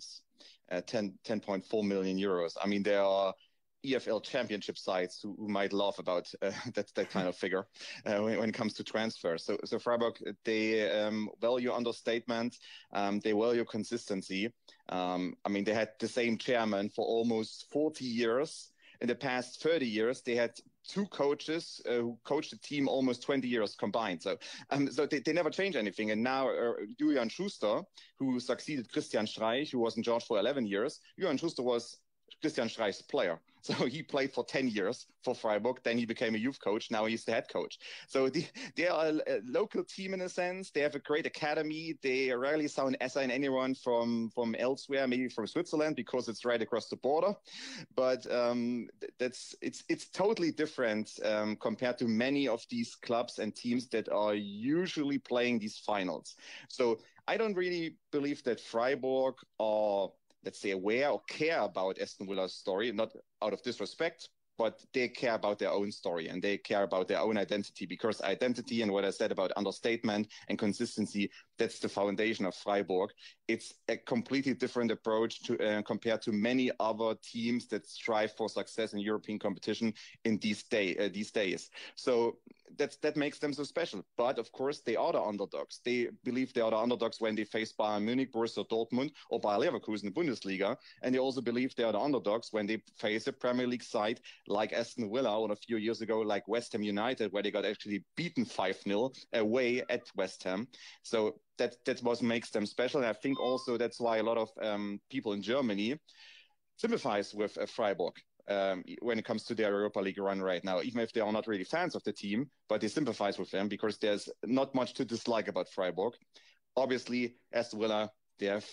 10.4 million euros. I mean, there are EFL championship sides who might laugh about that kind of figure when it comes to transfers. So Freiburg, they value understatement, they value consistency. I mean, they had the same chairman for almost 40 years. In the past 30 years, they had two coaches who coached the team almost 20 years combined. So they never changed anything. And now Julian Schuster, who succeeded Christian Streich, who was in charge for 11 years, Julian Schuster was Christian Streich's player. So he played for 10 years for Freiburg. Then he became a youth coach. Now he's the head coach. So they are a local team in a sense. They have a great academy. They rarely sign anyone from elsewhere, maybe from Switzerland, because it's right across the border. But it's totally different compared to many of these clubs and teams that are usually playing these finals. So I don't really believe that Freiburg are, let's say, aware or care about Aston Villa's story, not out of disrespect, but they care about their own story and they care about their own identity, because identity and what I said about understatement and consistency, that's the foundation of Freiburg. It's a completely different approach to compared to many other teams that strive for success in European competition in these days. So that makes them so special. But of course, they are the underdogs. They believe they are the underdogs when they face Bayern Munich, Borussia Dortmund, or Bayer Leverkusen in the Bundesliga. And they also believe they are the underdogs when they face a Premier League side like Aston Villa, or a few years ago, like West Ham United, where they got actually beaten 5-0 away at West Ham. So that's what makes them special. And I think also that's why a lot of people in Germany sympathize with Freiburg when it comes to their Europa League run right now, even if they are not really fans of the team, but they sympathize with them because there's not much to dislike about Freiburg. Obviously, Aston Villa, they have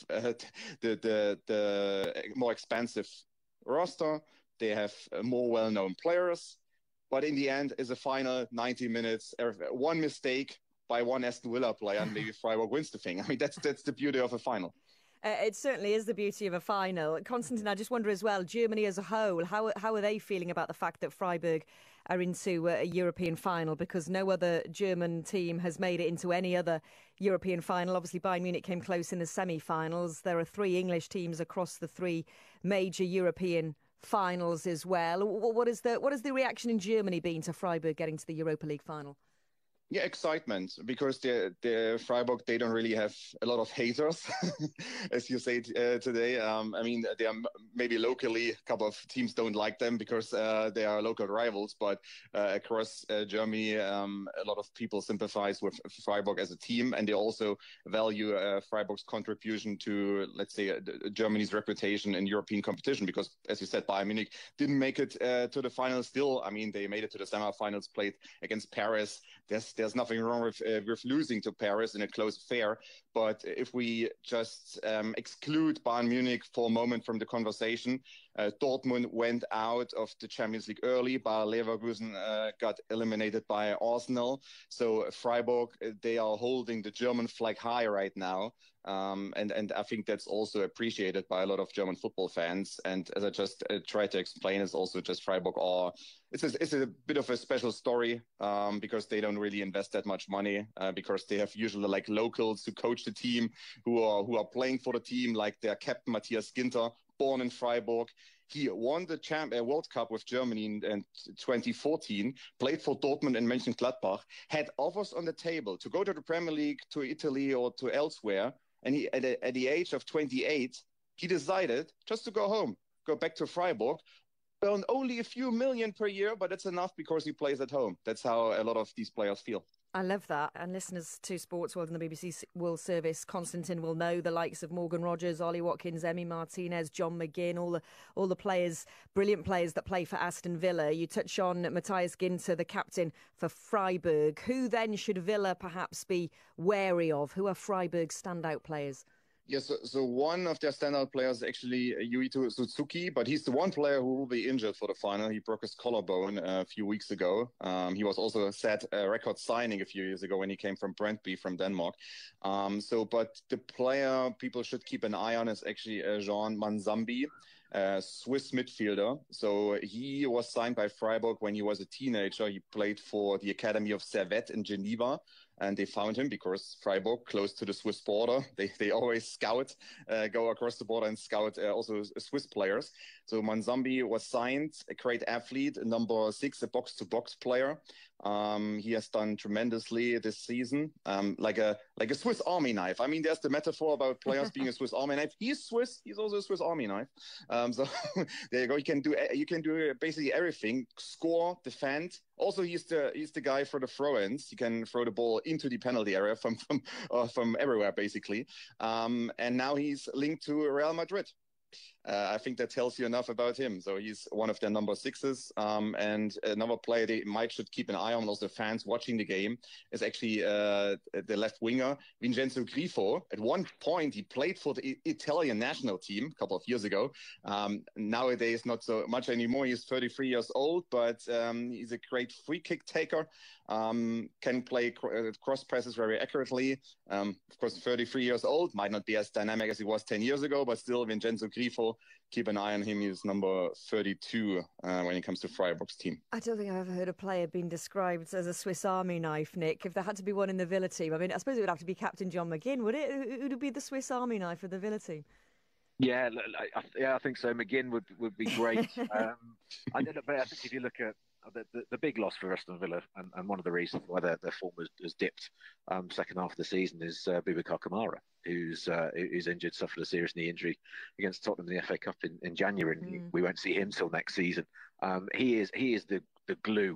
the more expansive roster. They have more well-known players. But in the end, is a final 90 minutes, one mistake by one Aston Villa player, and maybe Freiburg wins the thing. I mean, that's the beauty of a final. It certainly is the beauty of a final. Konstantin, I just wonder as well, Germany as a whole, how are they feeling about the fact that Freiburg are into a European final? Because no other German team has made it into any other European final. Obviously, Bayern Munich came close in the semi-finals. There are 3 English teams across the 3 major European finals as well. What is the reaction in Germany been to Freiburg getting to the Europa League final? Yeah, excitement, because the Freiburg, they don't really have a lot of haters, as you say today. I mean, they are maybe locally, a couple of teams don't like them because they are local rivals, but across Germany, a lot of people sympathize with Freiburg as a team, and they also value Freiburg's contribution to, let's say, Germany's reputation in European competition, because, as you said, Bayern Munich didn't make it to the final still. I mean, they made it to the semi-finals, played against Paris. There's nothing wrong with losing to Paris in a close affair. But if we just exclude Bayern Munich for a moment from the conversation, Dortmund went out of the Champions League early. Bayer Leverkusen got eliminated by Arsenal. So Freiburg, they are holding the German flag high right now. And I think that's also appreciated by a lot of German football fans. And as I just tried to explain, it's also just Freiburg it's a bit of a special story because they don't really invest that much money because they have usually like locals who coach the team, who are playing for the team, like their captain Matthias Ginter, born in Freiburg. He won the World Cup with Germany in 2014, played for Dortmund and Mönchengladbach, had offers on the table to go to the Premier League, to Italy or to elsewhere. And he, at the age of 28, he decided just to go home, go back to Freiburg, earn only a few million per year, but it's enough because he plays at home. That's how a lot of these players feel. I love that. And listeners to Sports World and the BBC World Service, Konstantin will know the likes of Morgan Rogers, Ollie Watkins, Emi Martinez, John McGinn, all the players, brilliant players that play for Aston Villa. You touch on Matthias Ginter, the captain for Freiburg. Who then should Villa perhaps be wary of? Who are Freiburg's standout players? Yes, so one of their standout players is actually Yuito Suzuki, but he's the one player who will be injured for the final. He broke his collarbone a few weeks ago. He was also set a record signing a few years ago when he came from Brøndby from Denmark. But the player people should keep an eye on is actually Jean Manzambi. Swiss midfielder. So he was signed by Freiburg when he was a teenager. He played for the Academy of Servette in Geneva. And they found him because Freiburg, close to the Swiss border, they always scout, go across the border and scout also Swiss players. So Manzambi was signed, a great athlete, number 6, a box-to-box player. He has done tremendously this season, like a Swiss Army knife. I mean, there's the metaphor about players being a Swiss Army knife. He's Swiss. He's also a Swiss Army knife. So there you go. You can do basically everything: score, defend. Also, he's the guy for the throw-ins. He can throw the ball into the penalty area from everywhere, basically. And now he's linked to Real Madrid. I think that tells you enough about him. So he's one of their number 6s. And another player they should keep an eye on, also fans watching the game, is actually the left winger, Vincenzo Grifo. At one point, he played for the Italian national team a couple of years ago. Nowadays, not so much anymore. He's 33 years old, but he's a great free kick taker. Can play cross passes very accurately. Of course, 33 years old, might not be as dynamic as he was 10 years ago, but still Vincenzo Grifo, keep an eye on him. He's number 32 when it comes to Freiburg's team. I don't think I've ever heard a player being described as a Swiss Army knife, Nick. If there had to be one in the Villa team, I mean, I suppose it would have to be Captain John McGinn, would it? Who would be the Swiss Army knife of the Villa team? Yeah, I think so. McGinn would be great. I don't know, but I think if you look at the big loss for Aston Villa, and one of the reasons why their form has dipped second half of the season is Boubacar Kamara, who's injured, suffered a serious knee injury against Tottenham in the FA Cup in January, and we won't see him till next season. He is the glue.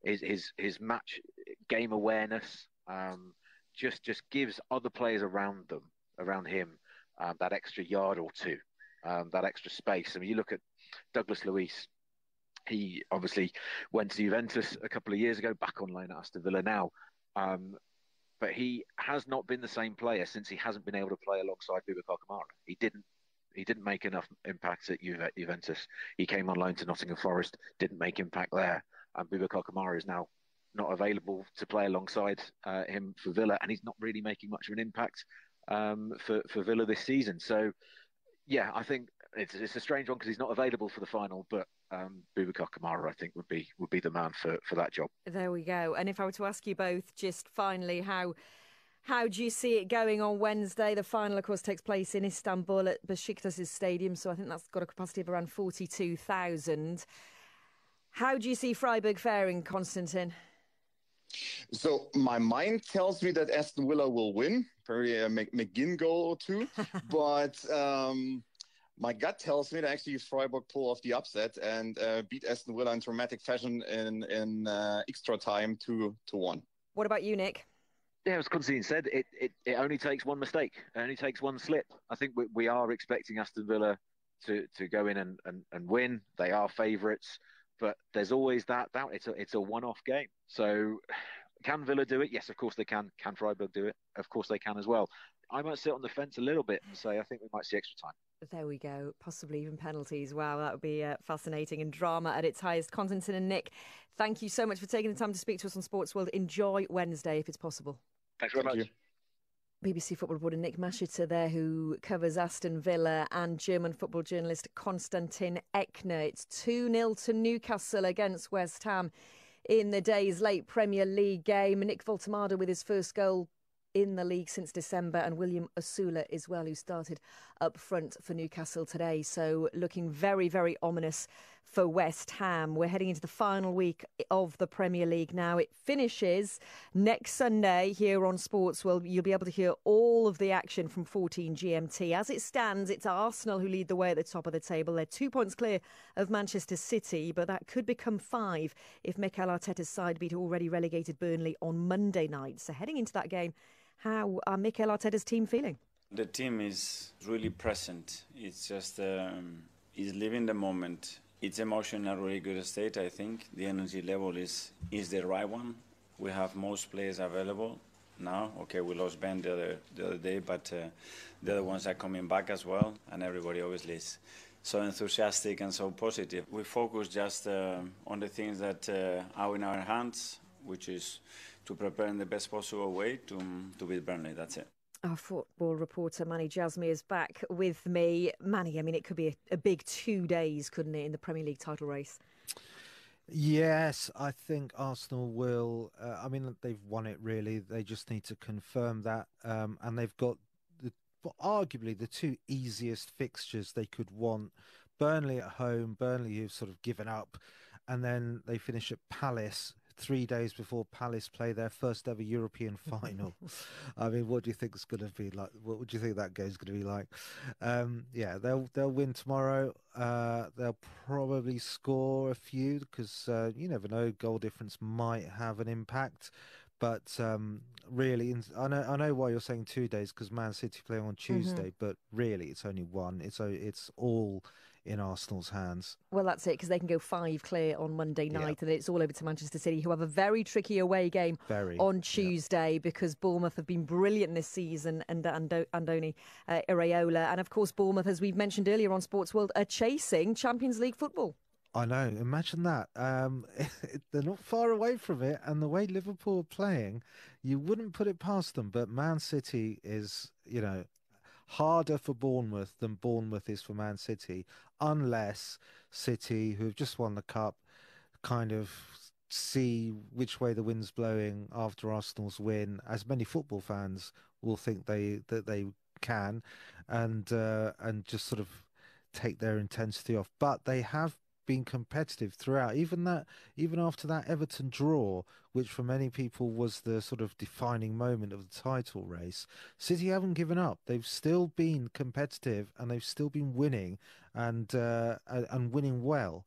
His match game awareness just gives other players around him that extra yard or two, that extra space. I mean, you look at Douglas Luiz. He obviously went to Juventus a couple of years ago, back on loan at Aston Villa now. But he has not been the same player since he hasn't been able to play alongside Boubacar Kamara. He didn't make enough impact at Juventus. He came on loan to Nottingham Forest, didn't make impact there. And Boubacar Kamara is now not available to play alongside him for Villa, and he's not really making much of an impact for Villa this season. So, yeah, I think it's a strange one because he's not available for the final, but Boubacar Kamara, I think, would be the man for that job. There we go. And if I were to ask you both, just finally, how do you see it going on Wednesday? The final, of course, takes place in Istanbul at Besiktas' stadium, so I think that's got a capacity of around 42,000. How do you see Freiburg faring, Konstantin? So my mind tells me that Aston Villa will win, probably a McGinn goal or two, but my gut tells me that actually Freiburg pull off the upset and beat Aston Villa in dramatic fashion in extra time 2-1. What about you, Nick? Yeah, as Konstantin said, it only takes one mistake. It only takes one slip. I think we are expecting Aston Villa to go in and win. They are favourites, but there's always that doubt. It's a one-off game. So can Villa do it? Yes, of course they can. Can Freiburg do it? Of course they can as well. I might sit on the fence a little bit and say I think we might see extra time. There we go. Possibly even penalties. Wow, that would be fascinating and drama at its highest. Konstantin and Nick, thank you so much for taking the time to speak to us on Sports World. Enjoy Wednesday if it's possible. Thanks very much. BBC football reporter Nick Maschitzer there, who covers Aston Villa, and German football journalist Konstantin Eckner. It's 2-0 to Newcastle against West Ham in the day's late Premier League game. Nick Voltemade with his first goal in the league since December, and William Osula as well, who started up front for Newcastle today. So looking very, very ominous for West Ham. We're heading into the final week of the Premier League now. It finishes next Sunday here on Sports World. You'll be able to hear all of the action from 14 GMT. As it stands, it's Arsenal who lead the way at the top of the table. They're 2 points clear of Manchester City, but that could become 5 if Mikel Arteta's side beat already relegated Burnley on Monday night. So heading into that game, how are Mikel Arteta's team feeling? The team is really present. It's just is living the moment. It's emotional, really good state. I think the energy level is the right one. We have most players available now. Okay, we lost Ben the other day, but the other ones are coming back as well, and everybody obviously is so enthusiastic and so positive. We focus just on the things that are in our hands, which is to prepare in the best possible way to beat Burnley. That's it. Our football reporter Manny Jasmy is back with me. Manny, I mean, it could be a big 2 days, couldn't it, in the Premier League title race? Yes, I think Arsenal will. I mean, they've won it, really. They just need to confirm that. And they've got arguably the two easiest fixtures they could want. Burnley at home, Burnley who've sort of given up. And then they finish at Palace 3 days before Palace play their first ever European final. I mean, what do you think it's going to be like? What would you think that game's going to be like? Yeah, they'll win tomorrow. They'll probably score a few because you never know, goal difference might have an impact. But really, I know why you're saying 2 days, because Man City play on Tuesday. But really, it's only one. It's all in Arsenal's hands. Well, that's it, because they can go 5 clear on Monday night, and it's all over to Manchester City, who have a very tricky away game on Tuesday, because Bournemouth have been brilliant this season, and Andoni Iraola. And of course, Bournemouth, as we've mentioned earlier on Sports World, are chasing Champions League football. I know, imagine that. They're not far away from it, and the way Liverpool are playing, you wouldn't put it past them. But Man City is, harder for Bournemouth than Bournemouth is for Man City, unless City, who have just won the Cup, kind of see which way the wind's blowing after Arsenal's win, as many football fans will think that they can, and just sort of take their intensity off. But they have been competitive throughout, even after that Everton draw, which for many people was the sort of defining moment of the title race. City haven't given up. They've still been competitive, and they've still been winning, and winning well.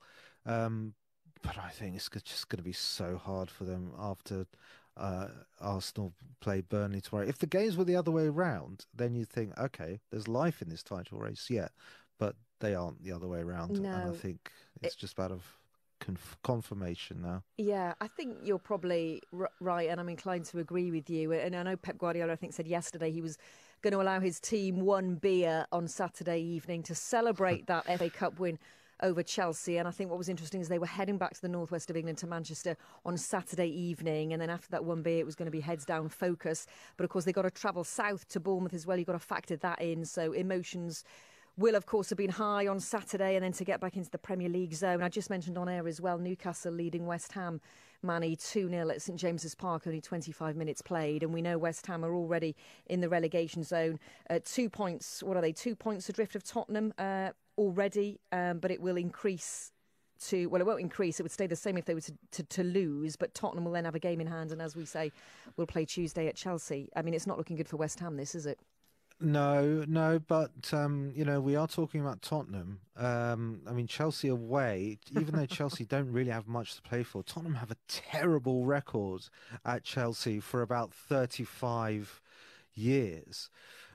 But I think it's just going to be so hard for them after Arsenal play Burnley tomorrow. If the games were the other way around, then you'd think, okay, there's life in this title race, but they aren't the other way around. No. And I think it's just about confirmation now. Yeah, I think you're probably right, and I'm inclined to agree with you. And I know Pep Guardiola, I think, said yesterday he was going to allow his team one beer on Saturday evening to celebrate that FA Cup win over Chelsea. And I think what was interesting is they were heading back to the northwest of England, to Manchester, on Saturday evening, and then after that one beer it was going to be heads down focus. But of course they've got to travel south to Bournemouth as well. You've got to factor that in, so emotions will, of course, have been high on Saturday, and then to get back into the Premier League zone. I just mentioned on air as well, Newcastle leading West Ham, Manny, 2-0 at St James's Park, only 25 minutes played. And we know West Ham are already in the relegation zone. 2 points, what are they, 2 points adrift of Tottenham already, but it will increase to, well, it won't increase, it would stay the same if they were to lose, but Tottenham will then have a game in hand, and as we say, will play Tuesday at Chelsea. I mean, it's not looking good for West Ham, this, is it? No, but we are talking about Tottenham. I mean, Chelsea away, even though Chelsea don't really have much to play for, Tottenham have a terrible record at Chelsea for about 35 years.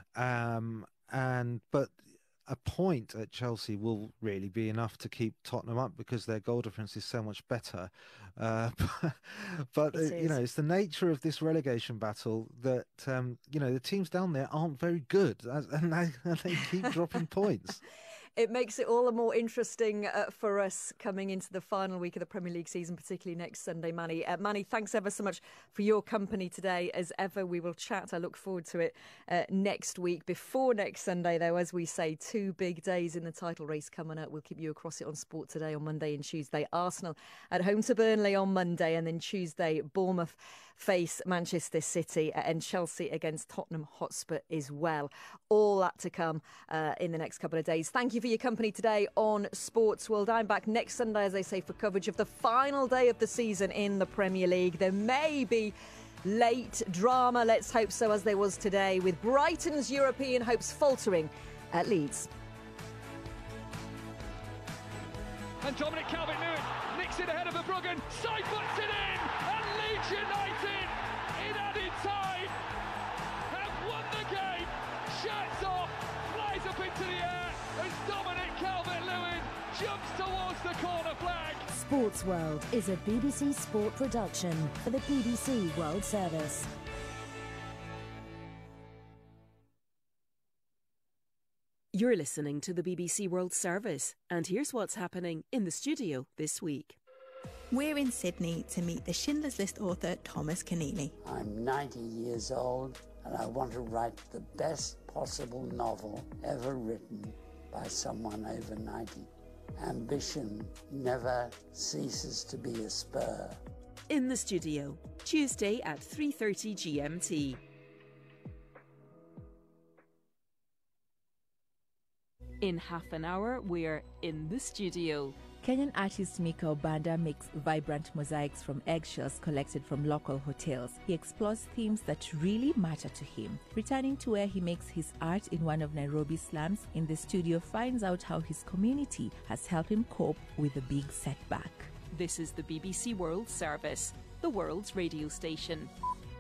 But a point at Chelsea will really be enough to keep Tottenham up, because their goal difference is so much better. But it's the nature of this relegation battle that the teams down there aren't very good, and they keep dropping points. It makes it all the more interesting for us coming into the final week of the Premier League season, particularly next Sunday, Manny. Manny, thanks ever so much for your company today. As ever, we will chat. I look forward to it next week. Before next Sunday, though, as we say, 2 big days in the title race coming up. We'll keep you across it on Sport Today on Monday and Tuesday. Arsenal at home to Burnley on Monday, and then Tuesday, Bournemouth face Manchester City, and Chelsea against Tottenham Hotspur as well. All that to come in the next couple of days. Thank you for your company today on Sports World. I'm back next Sunday, as I say, for coverage of the final day of the season in the Premier League. There may be late drama, let's hope so, as there was today, with Brighton's European hopes faltering at Leeds. And Dominic Calvert-Lewin nicks it ahead of Verbruggen, side puts it in, and Leeds United in added time have won the game. Shirts off, flies up into the air as Dominic Calvert-Lewin jumps towards the corner flag. Sports World is a BBC Sport production for the BBC World Service. You're listening to the BBC World Service, and here's what's happening in the studio this week. We're in Sydney to meet the Schindler's List author Thomas Keneally. I'm 90 years old and I want to write the best possible novel ever written by someone over 90. Ambition never ceases to be a spur. In the studio, Tuesday at 3:30 GMT. In half an hour, we're in the studio. Kenyan artist Mika Obanda makes vibrant mosaics from eggshells collected from local hotels. He explores themes that really matter to him. Returning to where he makes his art in one of Nairobi's slums, In the Studio finds out how his community has helped him cope with a big setback. This is the BBC World Service, the world's radio station.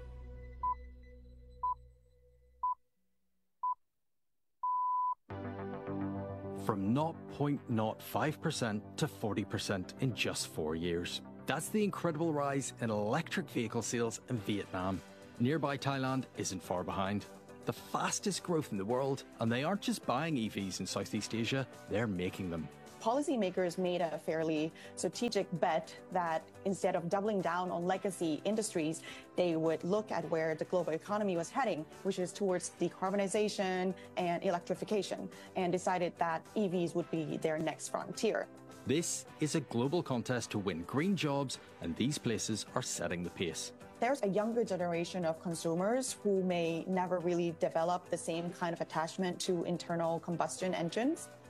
From 0.05% to 40% in just 4 years. That's the incredible rise in electric vehicle sales in Vietnam. Nearby Thailand isn't far behind. The fastest growth in the world, and they aren't just buying EVs in Southeast Asia, they're making them. Policymakers made a fairly strategic bet that instead of doubling down on legacy industries, they would look at where the global economy was heading, which is towards decarbonization and electrification, and decided that EVs would be their next frontier. This is a global contest to win green jobs, and these places are setting the pace. There's a younger generation of consumers who may never really develop the same kind of attachment to internal combustion engines.